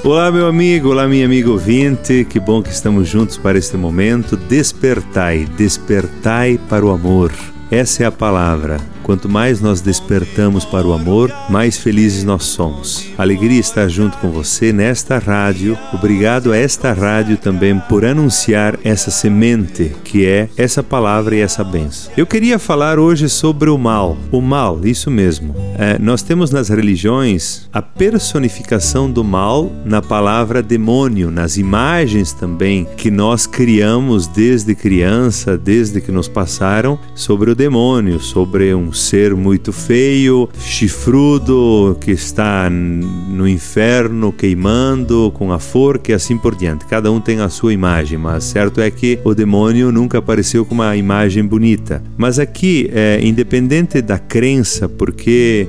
Olá, meu amigo, olá, minha amiga ouvinte, que bom que estamos juntos para este momento. Despertai, despertai para o amor. Essa é a palavra. Quanto mais nós despertamos para o amor, mais felizes nós somos. Alegria estar junto com você nesta rádio. Obrigado a esta rádio também por anunciar essa semente, que é essa palavra e essa bênção. Eu queria falar hoje sobre o mal. O mal, isso mesmo. Nós temos nas religiões a personificação do mal na palavra demônio, nas imagens também que nós criamos desde criança, desde que nos passaram, sobre o demônio, sobre um ser muito feio, chifrudo, que está no inferno queimando com a forca e assim por diante. Cada um tem a sua imagem, mas certo é que o demônio nunca apareceu com uma imagem bonita. Mas aqui, independente da crença, porque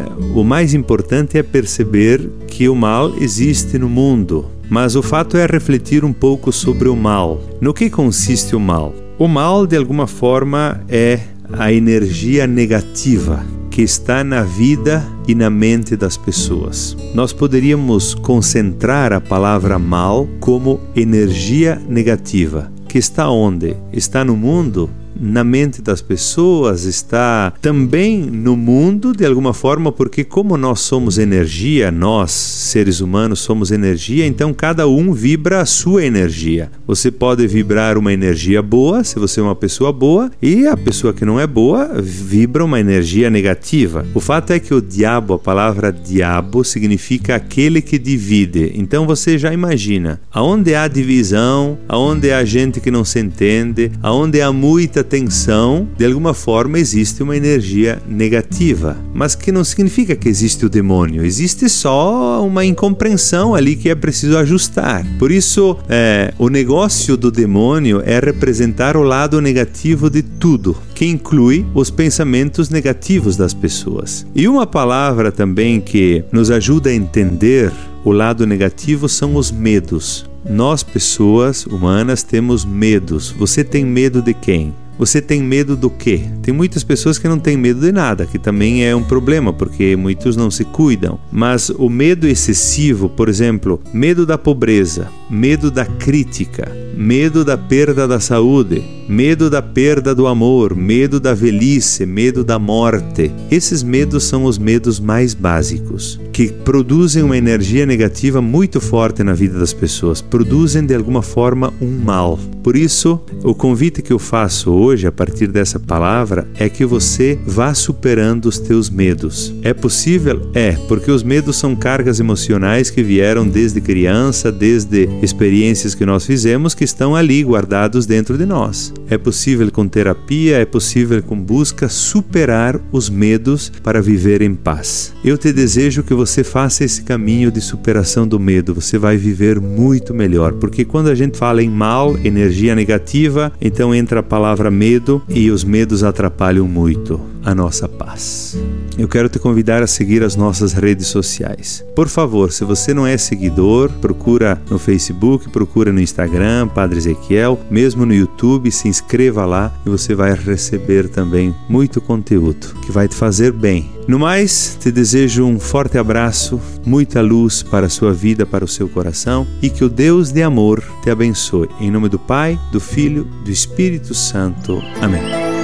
o mais importante é perceber que o mal existe no mundo. Mas o fato é refletir um pouco sobre o mal. No que consiste o mal? O mal, de alguma forma, é a energia negativa que está na vida e na mente das pessoas. Nós poderíamos concentrar a palavra mal como energia negativa, que está onde? Está no mundo, na mente das pessoas, está também no mundo de alguma forma, porque como nós somos energia, nós, seres humanos, somos energia, então cada um vibra a sua energia. Você pode vibrar uma energia boa, se você é uma pessoa boa, e a pessoa que não é boa vibra uma energia negativa. O fato é que o diabo, a palavra diabo, significa aquele que divide. Então você já imagina, aonde há divisão, aonde há gente que não se entende, aonde há muita tensão, de alguma forma existe uma energia negativa, mas que não significa que existe o demônio, existe só uma incompreensão ali que é preciso ajustar. Por isso, o negócio do demônio é representar o lado negativo de tudo, que inclui os pensamentos negativos das pessoas. E uma palavra também que nos ajuda a entender o lado negativo são os medos. Nós, pessoas humanas, temos medos. Você tem medo de quem? Você tem medo do quê? Tem muitas pessoas que não têm medo de nada, que também é um problema, porque muitos não se cuidam. Mas o medo excessivo, por exemplo, medo da pobreza, medo da crítica, medo da perda da saúde, medo da perda do amor, medo da velhice, medo da morte. Esses medos são os medos mais básicos, que produzem uma energia negativa muito forte na vida das pessoas, produzem de alguma forma um mal. Por isso, o convite que eu faço hoje, a partir dessa palavra, é que você vá superando os teus medos. É possível? É, porque os medos são cargas emocionais que vieram desde criança, desde experiências que nós fizemos, que estão ali guardados dentro de nós. É possível com terapia, é possível com busca superar os medos para viver em paz. Eu te desejo que você faça esse caminho de superação do medo. Você vai viver muito melhor, porque quando a gente fala em mal, energia negativa, então entra a palavra medo e os medos atrapalham muito a nossa paz. Eu quero te convidar a seguir as nossas redes sociais. Por favor, se você não é seguidor, procura no Facebook, procura no Instagram, Padre Ezequiel, mesmo no YouTube, se inscreva lá e você vai receber também muito conteúdo que vai te fazer bem. No mais, te desejo um forte abraço, muita luz para a sua vida, para o seu coração, e que o Deus de amor te abençoe. Em nome do Pai, do Filho, do Espírito Santo. Amém.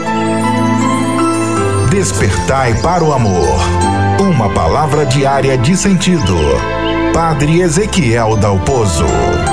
Despertai para o amor. Uma palavra diária de sentido. Padre Ezequiel Dalpozo.